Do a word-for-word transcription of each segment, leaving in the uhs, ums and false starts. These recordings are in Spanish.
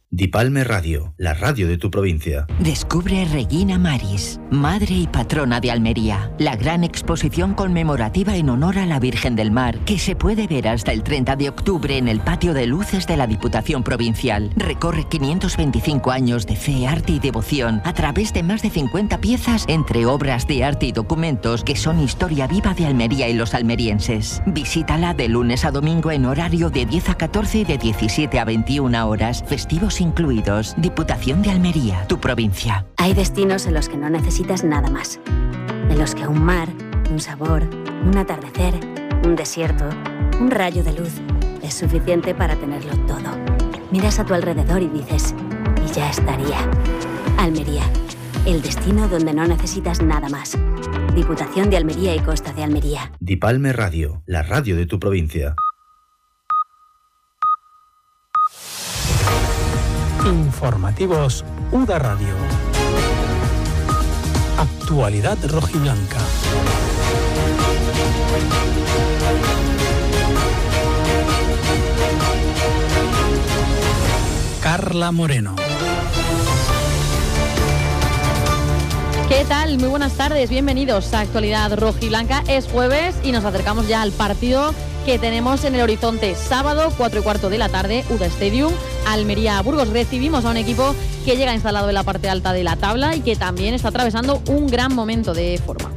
Dipalme Radio, la radio de tu provincia. Descubre Regina Maris, madre y patrona de Almería. La gran exposición conmemorativa en honor a la Virgen del Mar, que se puede ver hasta el treinta de octubre en el patio de luces de la Diputación Provincial. Recorre quinientos veinticinco años de fe, arte y devoción a través de más de cincuenta piezas entre obras de arte y documentos que son historia viva de Almería y los almerienses. Visítala de lunes a domingo en horario de diez a catorce y de diecisiete a veintiuna horas, festivos incluidos. Diputación de Almería, tu provincia. Hay destinos en los que no necesitas nada más. En los que un mar, un sabor, un atardecer, un desierto, un rayo de luz es suficiente para tenerlo todo. Miras a tu alrededor y dices, y ya estaría. Almería, el destino donde no necesitas nada más. Diputación de Almería y Costa de Almería. Dipalme Radio, la radio de tu provincia. Informativos U D A Radio. Actualidad rojiblanca. Carla Moreno. ¿Qué tal? Muy buenas tardes, bienvenidos a Actualidad Rojiblanca. Es jueves y nos acercamos ya al partido que tenemos en el horizonte. Sábado, cuatro y cuarto de la tarde, U D A Stadium, Almería-Burgos. Recibimos a un equipo que llega instalado en la parte alta de la tabla y que también está atravesando un gran momento de forma.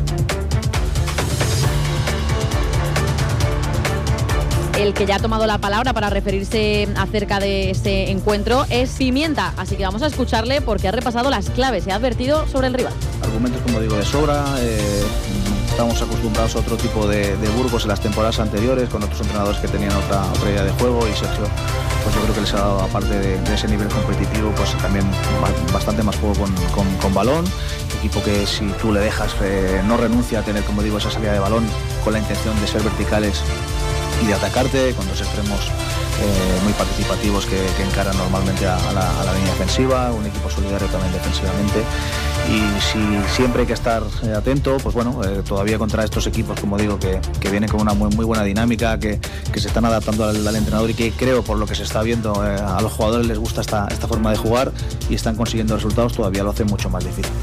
El que ya ha tomado la palabra para referirse acerca de este encuentro es Pimienta, así que vamos a escucharle porque ha repasado las claves y ha advertido sobre el rival. Argumentos, como digo, de sobra. Eh, estamos acostumbrados a otro tipo de, de Burgos en las temporadas anteriores, con otros entrenadores que tenían otra, otra idea de juego, y Sergio, pues yo creo que les ha dado, aparte de, de ese nivel competitivo, pues también bastante más juego con, con, con balón. Equipo que, si tú le dejas, eh, no renuncia a tener, como digo, esa salida de balón con la intención de ser verticales y de atacarte, con dos extremos eh, muy participativos que, que encaran normalmente a, a, la, a la línea defensiva, un equipo solidario también defensivamente. Y si siempre hay que estar eh, atento, pues bueno, eh, todavía contra estos equipos, como digo, que, que vienen con una muy, muy buena dinámica, que, que se están adaptando al, al entrenador, y que creo, por lo que se está viendo, eh, a los jugadores les gusta esta, esta forma de jugar y están consiguiendo resultados, todavía lo hace mucho más difícil.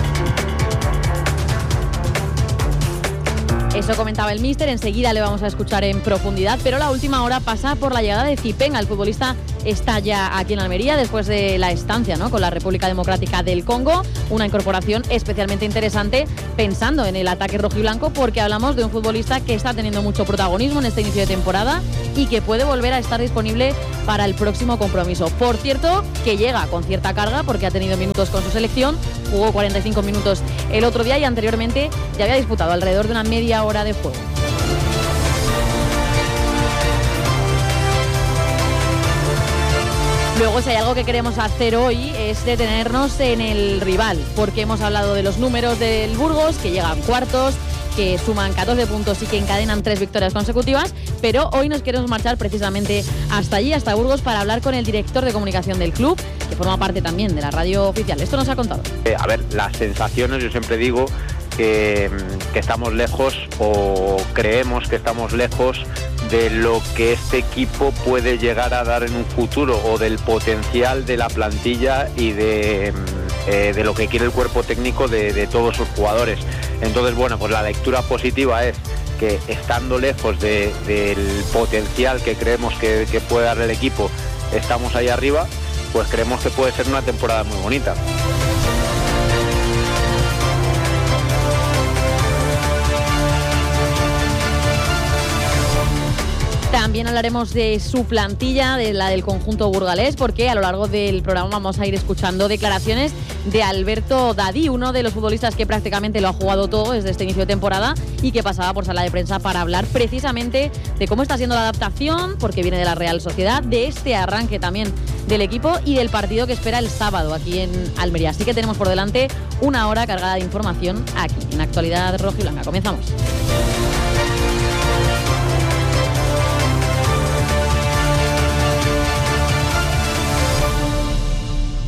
Eso comentaba el míster, enseguida le vamos a escuchar en profundidad, pero la última hora pasa por la llegada de Zipenga. El futbolista está ya aquí en Almería después de la estancia, ¿no?, con la República Democrática del Congo, una incorporación especialmente interesante pensando en el ataque rojiblanco, porque hablamos de un futbolista que está teniendo mucho protagonismo en este inicio de temporada y que puede volver a estar disponible para el próximo compromiso. Por cierto, que llega con cierta carga porque ha tenido minutos con su selección, jugó cuarenta y cinco minutos el otro día y anteriormente ya había disputado alrededor de una media hora de juego. Luego, si hay algo que queremos hacer hoy, es detenernos en el rival, porque hemos hablado de los números del Burgos, que llegan cuartos, que suman catorce puntos y que encadenan tres victorias consecutivas, pero hoy nos queremos marchar precisamente hasta allí, hasta Burgos, para hablar con el director de comunicación del club, que forma parte también de la radio oficial. Esto nos ha contado. Eh, a ver, las sensaciones, yo siempre digo que, que estamos lejos, o creemos que estamos lejos de lo que este equipo puede llegar a dar en un futuro, o del potencial de la plantilla y de, eh, de lo que quiere el cuerpo técnico de, de todos sus jugadores. Entonces, bueno, pues la lectura positiva es que, estando lejos de, del potencial que creemos que, que puede dar el equipo, estamos ahí arriba, pues creemos que puede ser una temporada muy bonita. También hablaremos de su plantilla, de la del conjunto burgalés, porque a lo largo del programa vamos a ir escuchando declaraciones de Alberto Dadí, uno de los futbolistas que prácticamente lo ha jugado todo desde este inicio de temporada y que pasaba por sala de prensa para hablar precisamente de cómo está siendo la adaptación, porque viene de la Real Sociedad, de este arranque también del equipo y del partido que espera el sábado aquí en Almería. Así que tenemos por delante una hora cargada de información aquí en Actualidad Rojiblanca. Comenzamos. Pues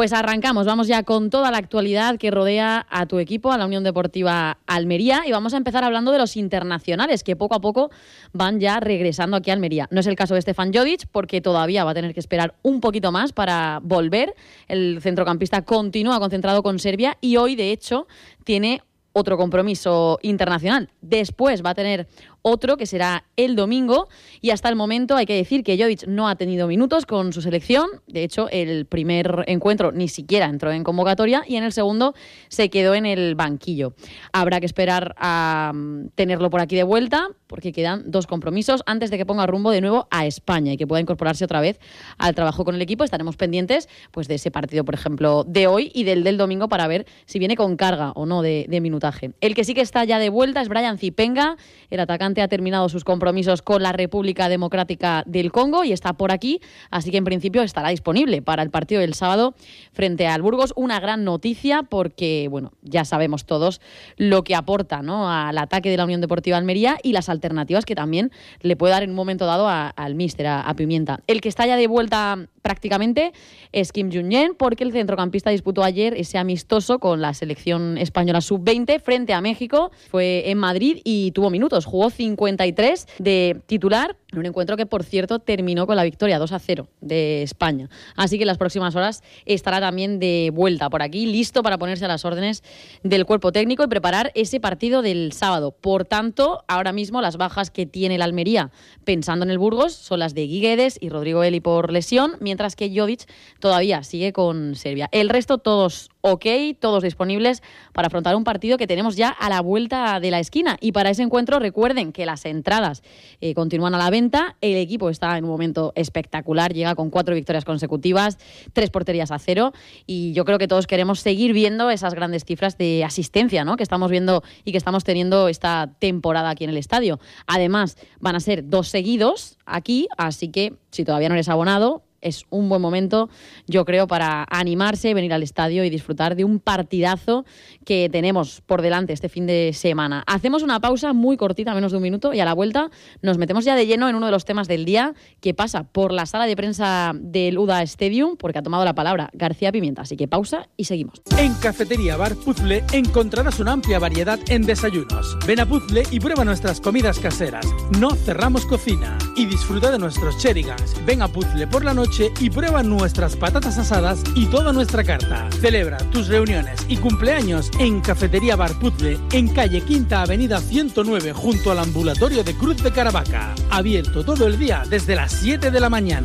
Pues arrancamos, vamos ya con toda la actualidad que rodea a tu equipo, a la Unión Deportiva Almería, y vamos a empezar hablando de los internacionales que poco a poco van ya regresando aquí a Almería. No es el caso de Stefan Jodic, porque todavía va a tener que esperar un poquito más para volver. El centrocampista continúa concentrado con Serbia y hoy, de hecho, tiene otro compromiso internacional. Después va a tener otro que será el domingo, y hasta el momento hay que decir que Jodic no ha tenido minutos con su selección. De hecho, el primer encuentro ni siquiera entró en convocatoria y en el segundo se quedó en el banquillo. Habrá que esperar a tenerlo por aquí de vuelta, porque quedan dos compromisos antes de que ponga rumbo de nuevo a España y que pueda incorporarse otra vez al trabajo con el equipo. Estaremos pendientes pues de ese partido, por ejemplo, de hoy y del del domingo, para ver si viene con carga o no de, de minutaje. El que sí que está ya de vuelta es Brian Zipenga. El atacante ha terminado sus compromisos con la República Democrática del Congo y está por aquí, así que en principio estará disponible para el partido del sábado frente al Burgos. Una gran noticia, porque bueno, ya sabemos todos lo que aporta, ¿no?, al ataque de la Unión Deportiva Almería y las alternativas que también le puede dar en un momento dado a, al míster, a, a Pimienta. El que está ya de vuelta prácticamente es Kim Jung-yen, porque el centrocampista disputó ayer ese amistoso con la selección española sub veinte frente a México. Fue en Madrid y tuvo minutos, jugó cincuenta y tres de titular, en un encuentro que, por cierto, terminó con la victoria dos a cero de España. Así que en las próximas horas estará también de vuelta por aquí, listo para ponerse a las órdenes del cuerpo técnico y preparar ese partido del sábado. Por tanto, ahora mismo las bajas que tiene el Almería pensando en el Burgos son las de Guiguedes y Rodrigo Eli por lesión, mientras que Jodic todavía sigue con Serbia. El resto todos ok, todos disponibles para afrontar un partido que tenemos ya a la vuelta de la esquina. Y para ese encuentro, recuerden que las entradas eh, continúan a la venta. El equipo está en un momento espectacular, llega con cuatro victorias consecutivas, tres porterías a cero, y yo creo que todos queremos seguir viendo esas grandes cifras de asistencia, ¿no?, que estamos viendo y que estamos teniendo esta temporada aquí en el estadio. Además, van a ser dos seguidos aquí, así que si todavía no eres abonado, es un buen momento, yo creo, para animarse, venir al estadio y disfrutar de un partidazo que tenemos por delante este fin de semana. Hacemos una pausa muy cortita, menos de un minuto, y a la vuelta nos metemos ya de lleno en uno de los temas del día, que pasa por la sala de prensa del U D A Stadium, porque ha tomado la palabra García Pimienta. Así que pausa y seguimos. En Cafetería Bar Puzzle encontrarás una amplia variedad en desayunos. Ven a Puzzle y prueba nuestras comidas caseras. No cerramos cocina. Y disfruta de nuestros cherigans. Ven a Puzzle por la noche y prueba nuestras patatas asadas y toda nuestra carta. Celebra tus reuniones y cumpleaños en Cafetería Bar Puzzle, en calle Quinta Avenida ciento nueve, junto al ambulatorio de Cruz de Caravaca. Abierto todo el día desde las siete de la mañana.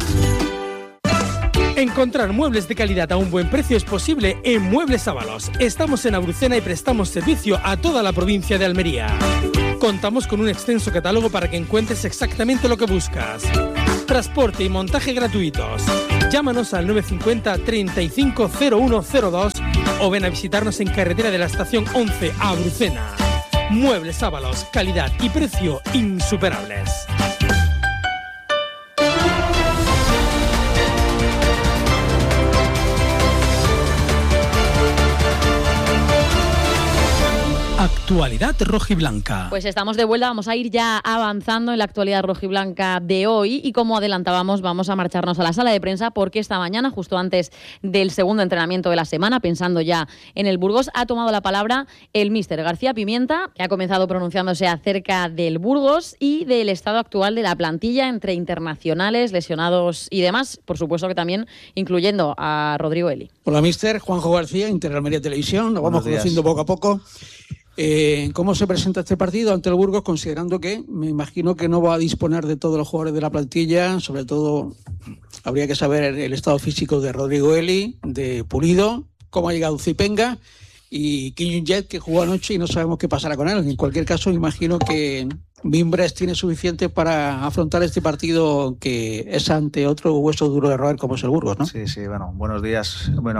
Encontrar muebles de calidad a un buen precio es posible en Muebles Ábalos. Estamos en Abrucena y prestamos servicio a toda la provincia de Almería. Contamos con un extenso catálogo para que encuentres exactamente lo que buscas. Transporte y montaje gratuitos. Llámanos al nueve cinco cero, treinta y cinco, cero uno cero dos o ven a visitarnos en carretera de la estación once a Abrucena. Muebles Ábalos, calidad y precio insuperables. Actualidad rojiblanca. Pues estamos de vuelta, vamos a ir ya avanzando en la actualidad rojiblanca de hoy y, como adelantábamos, vamos a marcharnos a la sala de prensa, porque esta mañana, justo antes del segundo entrenamiento de la semana, pensando ya en el Burgos, ha tomado la palabra el míster García Pimienta, que ha comenzado pronunciándose acerca del Burgos y del estado actual de la plantilla, entre internacionales, lesionados y demás, por supuesto que también incluyendo a Rodrigo Eli. Hola, míster. Juanjo García, Interalmería Televisión. Lo vamos conociendo poco a poco. Eh, ¿Cómo se presenta este partido ante el Burgos, considerando que me imagino que no va a disponer de todos los jugadores de la plantilla? Sobre todo habría que saber el estado físico de Rodrigo Eli, de Pulido, cómo ha llegado Zipenga y Kim Jung-yen, que jugó anoche y no sabemos qué pasará con él. En cualquier caso, imagino que Mimbres tiene suficiente para afrontar este partido, que es ante otro hueso duro de roer como es el Burgos, ¿no? Sí, sí, bueno, buenos días. Bueno,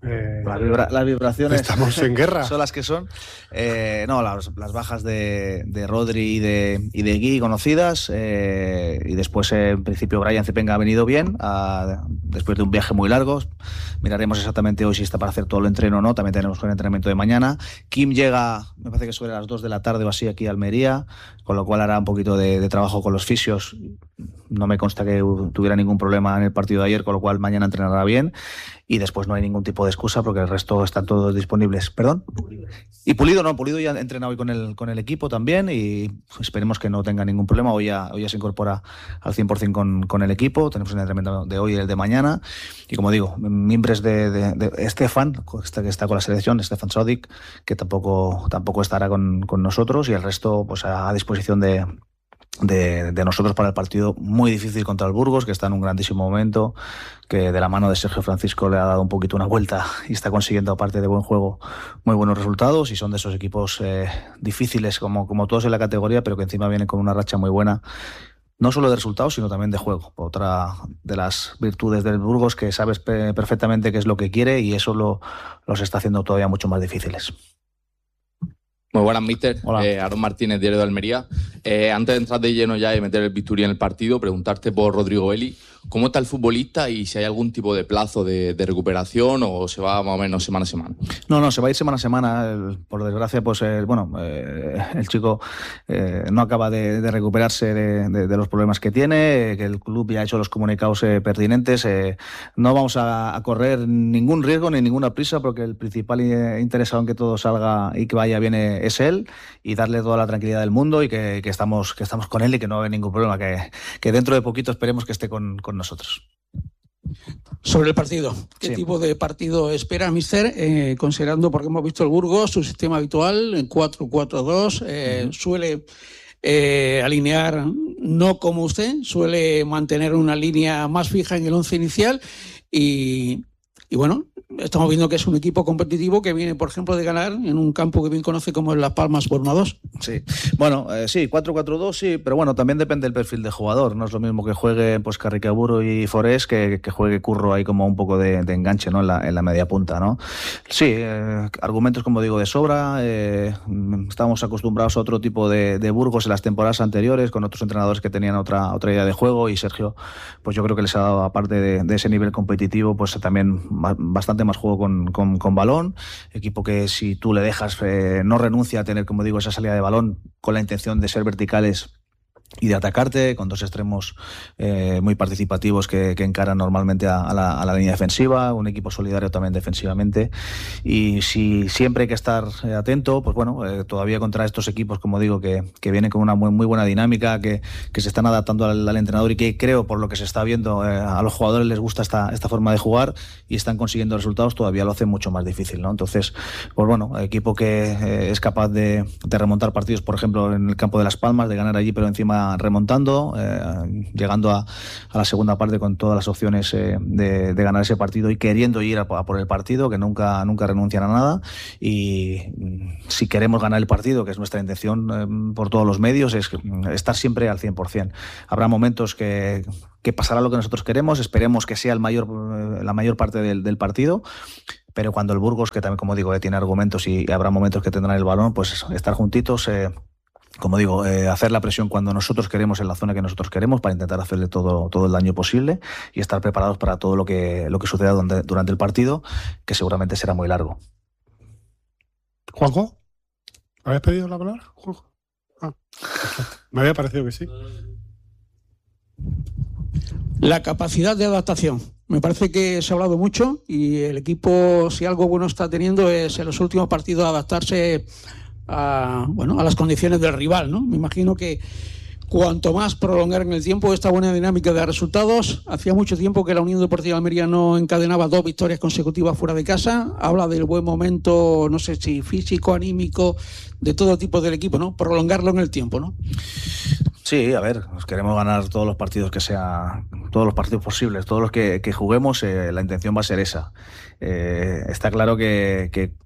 Eh, las, vibra las vibraciones estamos en guerra. Son las que son. Eh, no, las, las bajas de, de Rodri y de, y de Gui conocidas. Eh, y después, eh, en principio, Brian Zipenga ha venido bien. A, después de un viaje muy largo. Miraremos exactamente hoy si está para hacer todo el entreno o no. También tenemos el entrenamiento de mañana. Kim llega, me parece que sobre las dos de la tarde o así, aquí a Almería. Con lo cual hará un poquito de, de trabajo con los fisios. No me consta que tuviera ningún problema en el partido de ayer, con lo cual mañana entrenará bien. Y después no hay ningún tipo de excusa porque el resto están todos disponibles. ¿Perdón? Pulido. Y Pulido no, Pulido ya ha entrenado hoy con el, con el equipo también y esperemos que no tenga ningún problema. Hoy ya, hoy ya se incorpora al cien por cien con, con el equipo. Tenemos un entrenamiento de hoy y el de mañana. Y como digo, miembros de, de, de Estefan, que está con la selección, Stefan Sodic, que tampoco, tampoco estará con, con nosotros, y el resto pues a disposición de... De, de nosotros para el partido muy difícil contra el Burgos, que está en un grandísimo momento, que de la mano de Sergio Francisco le ha dado un poquito una vuelta y está consiguiendo, aparte de buen juego, muy buenos resultados, y son de esos equipos eh, difíciles como, como todos en la categoría, pero que encima vienen con una racha muy buena, no solo de resultados, sino también de juego. Otra de las virtudes del Burgos, que sabes perfectamente qué es lo que quiere, y eso lo, los está haciendo todavía mucho más difíciles. Muy buenas, míster. Eh, Aaron Martínez, Diario de Almería. Eh, antes de entrar de lleno ya y meter el bisturí en el partido, preguntarte por Rodrigo Eli. ¿Cómo está el futbolista y si hay algún tipo de plazo de, de recuperación o se va más o menos semana a semana? No, no, se va a ir semana a semana. El, por desgracia, pues eh, bueno, eh, el chico eh, no acaba de, de recuperarse de, de, de los problemas que tiene, eh, que el club ya ha hecho los comunicados eh, pertinentes. Eh, no vamos a, a correr ningún riesgo ni ninguna prisa, porque el principal interesado en que todo salga y que vaya bien es él, y darle toda la tranquilidad del mundo y que, que, estamos, que estamos con él y que no hay ningún problema, que, que dentro de poquito esperemos que esté con, con nosotros. Sobre el partido, ¿qué sí. tipo de partido espera, míster? Eh, considerando, porque hemos visto el Burgos, su sistema habitual, en cuatro cuatro dos, eh, uh-huh. suele eh, alinear, no como usted, suele mantener una línea más fija en el once inicial, y, y bueno, estamos viendo que es un equipo competitivo que viene, por ejemplo, de ganar en un campo que bien conoce como Las Palmas por uno a dos. Sí, bueno, eh, sí, cuatro cuatro dos, sí, pero bueno, también depende del perfil de jugador. No es lo mismo que juegue pues Carricaburu y Forés que, que juegue Curro ahí como un poco de, de enganche, ¿no? En la, en la media punta, ¿no? Sí, eh, argumentos, como digo, de sobra. Eh, estamos acostumbrados a otro tipo de, de Burgos en las temporadas anteriores, con otros entrenadores que tenían otra, otra idea de juego, y Sergio, pues yo creo que les ha dado, aparte de, de ese nivel competitivo, pues también bastante más juego con, con, con balón, equipo que si tú le dejas eh, no renuncia a tener, como digo, esa salida de balón con la intención de ser verticales y de atacarte, con dos extremos eh, muy participativos que, que encaran normalmente a, a, la, a la línea defensiva, un equipo solidario también defensivamente, y si siempre hay que estar eh, atento, pues bueno, eh, todavía contra estos equipos, como digo, que, que vienen con una muy, muy buena dinámica, que, que se están adaptando al, al entrenador, y que creo, por lo que se está viendo, eh, a los jugadores les gusta esta, esta forma de jugar y están consiguiendo resultados, todavía lo hace mucho más difícil, ¿no? Entonces, pues bueno, equipo que eh, es capaz de, de remontar partidos, por ejemplo, en el campo de Las Palmas, de ganar allí, pero encima remontando, eh, llegando a, a la segunda parte con todas las opciones eh, de, de ganar ese partido y queriendo ir a, a por el partido, que nunca, nunca renuncian a nada. Y si queremos ganar el partido, que es nuestra intención eh, por todos los medios, es estar siempre al cien por cien. Habrá momentos que, que pasará lo que nosotros queremos, esperemos que sea el mayor, la mayor parte del, del partido, pero cuando el Burgos, que también, como digo, eh, tiene argumentos y, y habrá momentos que tendrán el balón, pues estar juntitos, eh, como digo, eh, hacer la presión cuando nosotros queremos, en la zona que nosotros queremos, para intentar hacerle todo, todo el daño posible y estar preparados para todo lo que, lo que suceda donde, durante el partido, que seguramente será muy largo. ¿Juanjo? ¿Habías pedido la palabra, Juanjo? Ah, me había parecido que sí. La capacidad de adaptación. Me parece que se ha hablado mucho y el equipo, si algo bueno está teniendo, es en los últimos partidos adaptarse a, bueno, a las condiciones del rival, ¿no? Me imagino que cuanto más prolongar en el tiempo esta buena dinámica de resultados. Hacía mucho tiempo que la Unión Deportiva Almería no encadenaba dos victorias consecutivas fuera de casa. Habla del buen momento, no sé si físico, anímico, de todo tipo del equipo, ¿no? Prolongarlo en el tiempo, ¿no? Sí, a ver, nos queremos ganar todos los partidos que sea, todos los partidos posibles, todos los que, que juguemos, eh, la intención va a ser esa. Eh, está claro que, que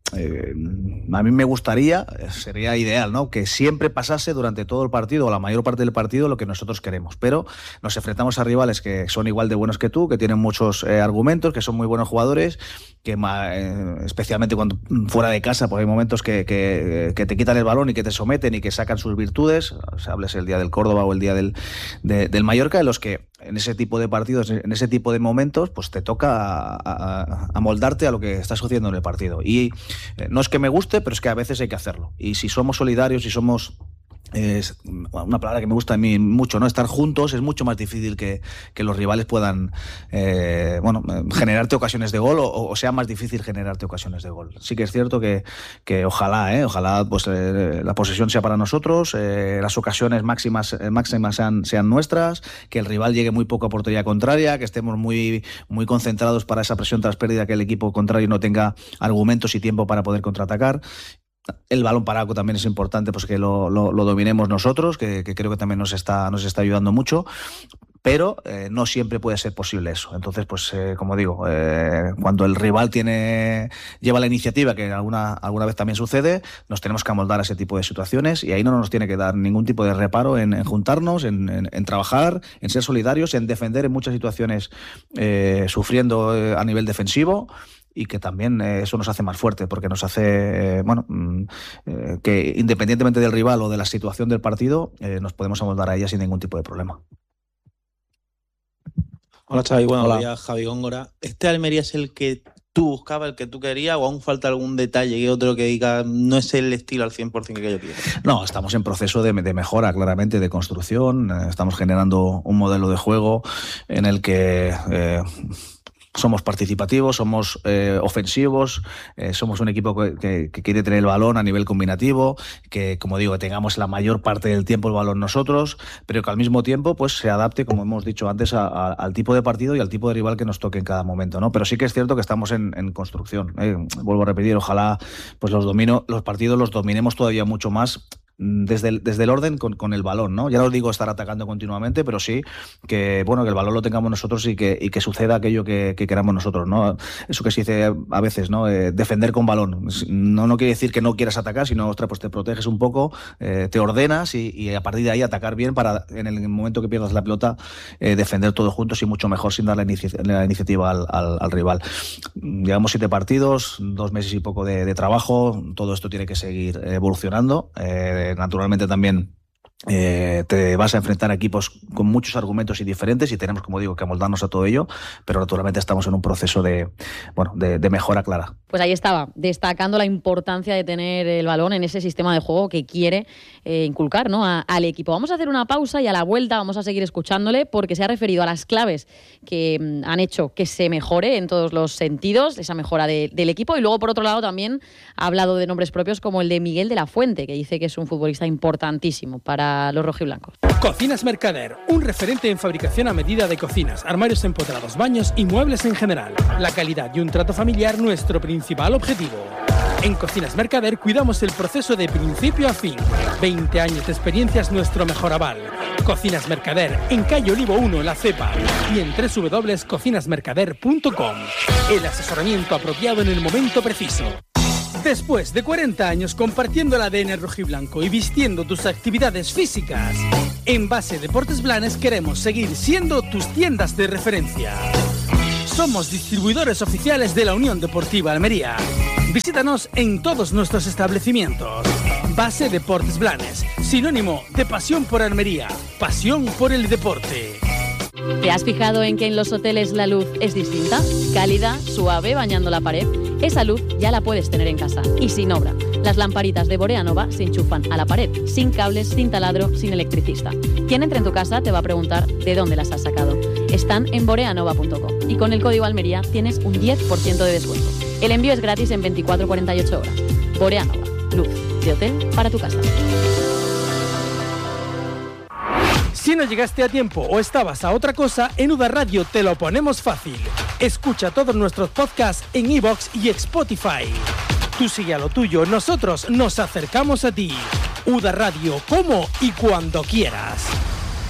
eh, a mí me gustaría, sería ideal, ¿no?, que siempre pasase durante todo el partido o la mayor parte del partido lo que nosotros queremos, pero nos enfrentamos a rivales que son igual de buenos que tú, que tienen muchos eh, argumentos, que son muy buenos jugadores, que eh, especialmente cuando fuera de casa, pues hay momentos que, que, que te quitan el balón y que te someten y que sacan sus virtudes, o sea, hables el día del Córdoba o el día del, de, del Mallorca, en los que en ese tipo de partidos, en ese tipo de momentos, pues te toca amoldarte a, a, a lo que está sucediendo en el partido. Y eh, no es que me guste, pero es que a veces hay que hacerlo. Y si somos solidarios, si somos... Es una palabra que me gusta a mí mucho, ¿no? Estar juntos es mucho más difícil que, que los rivales puedan eh, bueno, generarte ocasiones de gol o, o sea más difícil generarte ocasiones de gol. Sí que es cierto que, que ojalá, ¿eh? ojalá pues, eh, la posesión sea para nosotros, eh, las ocasiones máximas, eh, máximas sean, sean nuestras, que el rival llegue muy poco a portería contraria, que estemos muy, muy concentrados para esa presión tras pérdida, que el equipo contrario no tenga argumentos y tiempo para poder contraatacar. El balón parado también es importante, pues que lo, lo, lo dominemos nosotros, que, que creo que también nos está, nos está ayudando mucho, pero eh, no siempre puede ser posible eso. Entonces, pues eh, como digo, eh, cuando el rival tiene lleva la iniciativa, que alguna, alguna vez también sucede, nos tenemos que amoldar a ese tipo de situaciones y ahí no nos tiene que dar ningún tipo de reparo en, en juntarnos, en, en, en trabajar, en ser solidarios, en defender en muchas situaciones eh, sufriendo eh, a nivel defensivo. Y que también eh, eso nos hace más fuerte, porque nos hace, eh, bueno, eh, que independientemente del rival o de la situación del partido, eh, nos podemos amoldar a ella sin ningún tipo de problema. Hola Xavi, buenos días, Javi Góngora. ¿Este Almería es el que tú buscabas, el que tú querías, o aún falta algún detalle que otro que diga no es el estilo al cien por ciento que yo quiero? No, estamos en proceso de, de mejora, claramente, de construcción. Eh, estamos generando un modelo de juego en el que... Eh, somos participativos, somos eh, ofensivos, eh, somos un equipo que, que, que quiere tener el balón a nivel combinativo, que, como digo, que tengamos la mayor parte del tiempo el balón nosotros, pero que al mismo tiempo pues se adapte, como hemos dicho antes, a, a, al tipo de partido y al tipo de rival que nos toque en cada momento, ¿no? Pero sí que es cierto que estamos en, en construcción. ¿eh? Vuelvo a repetir, ojalá pues los domino, los partidos los dominemos todavía mucho más. Desde el, desde el orden con, con el balón, ¿no? Ya no digo estar atacando continuamente, pero sí que, bueno, que el balón lo tengamos nosotros y que, y que suceda aquello que, que queramos nosotros, ¿no? Eso que se dice a veces, ¿no? Eh, defender con balón. No, no quiere decir que no quieras atacar, sino, ostras, pues te proteges un poco, eh, te ordenas y, y a partir de ahí atacar bien para, en el momento que pierdas la pelota, eh, defender todos juntos y mucho mejor sin dar la, inici la iniciativa al, al, al rival. Llevamos siete partidos, dos meses y poco de, de trabajo, todo esto tiene que seguir evolucionando. Eh, Naturalmente también eh, te vas a enfrentar a equipos con muchos argumentos y diferentes y tenemos, como digo, que amoldarnos a todo ello, pero naturalmente estamos en un proceso de, bueno, de, de mejora clara. Pues ahí estaba, destacando la importancia de tener el balón en ese sistema de juego que quiere eh, inculcar, ¿no? a, al equipo. Vamos a hacer una pausa y a la vuelta vamos a seguir escuchándole porque se ha referido a las claves que mm, han hecho que se mejore en todos los sentidos, esa mejora de, del equipo, y luego por otro lado también ha hablado de nombres propios como el de Miguel de la Fuente, que dice que es un futbolista importantísimo para los rojiblancos. Cocinas Mercader, un referente en fabricación a medida de cocinas, armarios empotrados, baños y muebles en general. La calidad y un trato familiar nuestro principal objetivo. En Cocinas Mercader cuidamos el proceso de principio a fin. veinte años de experiencia es nuestro mejor aval. Cocinas Mercader, en calle Olivo uno, La Cepa, y en doble u doble u doble u punto cocinas mercader punto com. El asesoramiento apropiado en el momento preciso. Después de cuarenta años compartiendo el A D N rojiblanco y vistiendo tus actividades físicas, en Base Deportes Blanes queremos seguir siendo tus tiendas de referencia. Somos distribuidores oficiales de la Unión Deportiva Almería. Visítanos en todos nuestros establecimientos. Base Deportes Blanes, sinónimo de pasión por Almería, pasión por el deporte. ¿Te has fijado en que en los hoteles la luz es distinta? Cálida, suave, bañando la pared. Esa luz ya la puedes tener en casa y sin obra. Las lamparitas de Borea Nova se enchufan a la pared, sin cables, sin taladro, sin electricista. Quien entre en tu casa te va a preguntar de dónde las has sacado. Están en borea nova punto com y con el código Almería tienes un diez por ciento de descuento. El envío es gratis en veinticuatro a cuarenta y ocho horas. Borea Nova, luz de hotel para tu casa. Si no llegaste a tiempo o estabas a otra cosa, en Uda Radio te lo ponemos fácil. Escucha todos nuestros podcasts en iVoox y Spotify. Tú sigue a lo tuyo, nosotros nos acercamos a ti. Uda Radio, como y cuando quieras.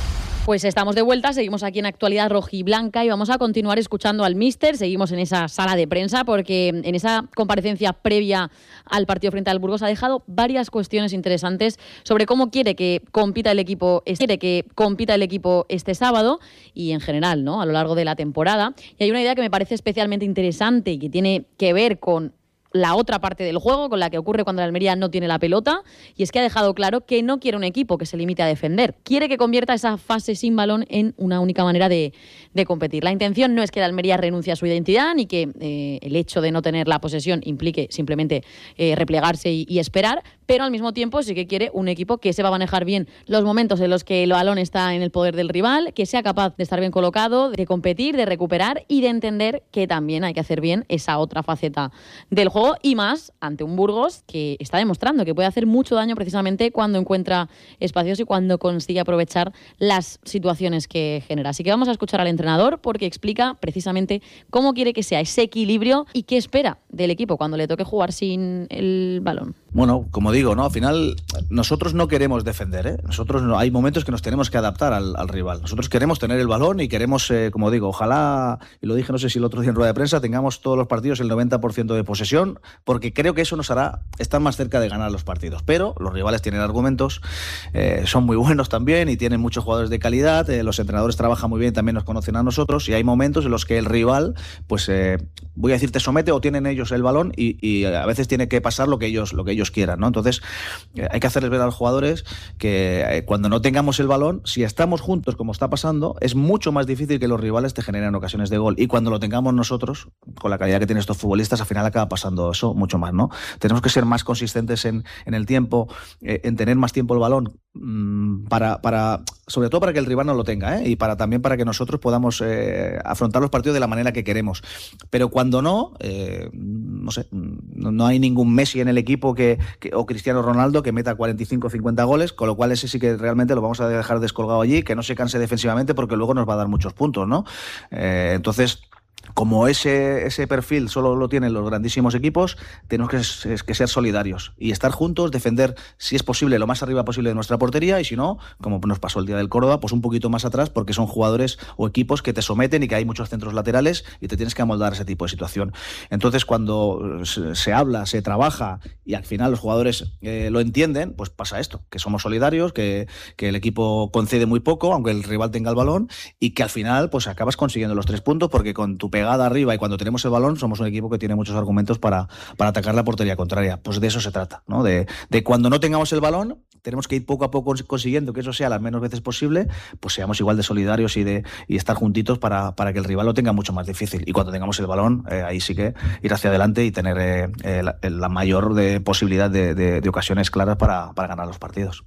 Pues estamos de vuelta, seguimos aquí en Actualidad Rojiblanca y vamos a continuar escuchando al míster. Seguimos en esa sala de prensa porque en esa comparecencia previa al partido frente al Burgos ha dejado varias cuestiones interesantes sobre cómo quiere que compita el equipo, quiere que compita el equipo este sábado y en general, ¿no?, a lo largo de la temporada. Y hay una idea que me parece especialmente interesante y que tiene que ver con la otra parte del juego, con la que ocurre cuando el Almería no tiene la pelota, y es que ha dejado claro que no quiere un equipo que se limite a defender. Quiere que convierta esa fase sin balón en una única manera de, de competir. La intención no es que el Almería renuncie a su identidad, ni que eh, el hecho de no tener la posesión implique simplemente eh, replegarse y, y esperar, pero al mismo tiempo sí que quiere un equipo que sepa manejar bien los momentos en los que el balón está en el poder del rival, que sea capaz de estar bien colocado, de competir, de recuperar y de entender que también hay que hacer bien esa otra faceta del juego. Y más ante un Burgos que está demostrando que puede hacer mucho daño precisamente cuando encuentra espacios y cuando consigue aprovechar las situaciones que genera. Así que vamos a escuchar al entrenador porque explica precisamente cómo quiere que sea ese equilibrio y qué espera del equipo cuando le toque jugar sin el balón. Bueno, como digo, ¿no? Al final nosotros no queremos defender, ¿eh? Nosotros no, hay momentos que nos tenemos que adaptar al, al rival. Nosotros queremos tener el balón y queremos, eh, como digo, ojalá, y lo dije no sé si el otro día en rueda de prensa, tengamos todos los partidos el noventa por ciento de posesión, porque creo que eso nos hará estar más cerca de ganar los partidos. Pero los rivales tienen argumentos, eh, son muy buenos también y tienen muchos jugadores de calidad, eh, los entrenadores trabajan muy bien, también nos conocen a nosotros y hay momentos en los que el rival, pues eh, voy a decir, te somete o tienen ellos el balón y, y a veces tiene que pasar lo que ellos, lo que ellos quieran, ¿no? Entonces eh, hay que hacerles ver a los jugadores que eh, cuando no tengamos el balón, si estamos juntos como está pasando, es mucho más difícil que los rivales te generen ocasiones de gol y cuando lo tengamos nosotros, con la calidad que tienen estos futbolistas, al final acaba pasando eso mucho más, ¿no? Tenemos que ser más consistentes en, en el tiempo, eh, en tener más tiempo el balón mmm, para, para, sobre todo para que el rival no lo tenga, ¿eh? Y para también para que nosotros podamos eh, afrontar los partidos de la manera que queremos. Pero cuando no, eh, no sé, no, no hay ningún Messi en el equipo que, que, o Cristiano Ronaldo que meta cuarenta y cinco o cincuenta goles, con lo cual ese sí que realmente lo vamos a dejar descolgado allí, que no se canse defensivamente porque luego nos va a dar muchos puntos, ¿no? Eh, entonces, como ese, ese perfil solo lo tienen los grandísimos equipos, tenemos que, que ser solidarios y estar juntos, defender, si es posible, lo más arriba posible de nuestra portería y si no, como nos pasó el día del Córdoba, pues un poquito más atrás porque son jugadores o equipos que te someten y que hay muchos centros laterales y te tienes que amoldar a ese tipo de situación. Entonces, cuando se, se habla, se trabaja y al final los jugadores eh, lo entienden, pues pasa esto, que somos solidarios, que, que el equipo concede muy poco, aunque el rival tenga el balón y que al final pues acabas consiguiendo los tres puntos porque con tu pegada arriba y cuando tenemos el balón somos un equipo que tiene muchos argumentos para, para atacar la portería contraria. Pues de eso se trata, ¿no? De, de cuando no tengamos el balón tenemos que ir poco a poco consiguiendo que eso sea las menos veces posible, pues seamos igual de solidarios y de y estar juntitos para, para que el rival lo tenga mucho más difícil. Y cuando tengamos el balón, eh, ahí sí que ir hacia adelante y tener eh, eh, la, la mayor de posibilidad de, de, de ocasiones claras para, para ganar los partidos.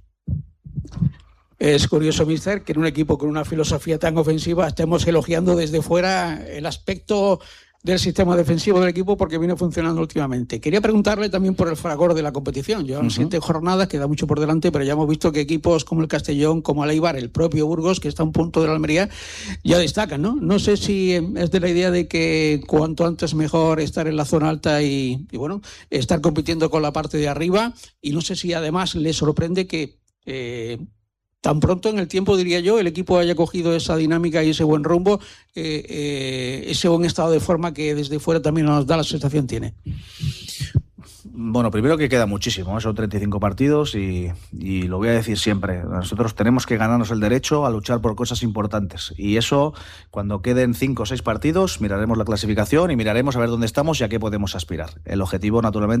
Es curioso, mister, que en un equipo con una filosofía tan ofensiva estemos elogiando desde fuera el aspecto del sistema defensivo del equipo porque viene funcionando últimamente. Quería preguntarle también por el fragor de la competición. Llevan uh-huh. siete jornadas, queda mucho por delante, pero ya hemos visto que equipos como el Castellón, como el Eibar, el propio Burgos, que está a un punto de la Almería, ya destacan, ¿no? No sé si es de la idea de que cuanto antes mejor estar en la zona alta y, y bueno, estar compitiendo con la parte de arriba, y no sé si además le sorprende que eh, tan pronto en el tiempo, diría yo, el equipo haya cogido esa dinámica y ese buen rumbo, eh, eh, ese buen estado de forma que desde fuera también nos da la sensación tiene. Bueno, primero que queda muchísimo, ¿eh? Son treinta y cinco partidos y, y lo voy a decir siempre, nosotros tenemos que ganarnos el derecho a luchar por cosas importantes y eso, cuando queden cinco o seis partidos, miraremos la clasificación y miraremos a ver dónde estamos y a qué podemos aspirar. El objetivo, naturalmente,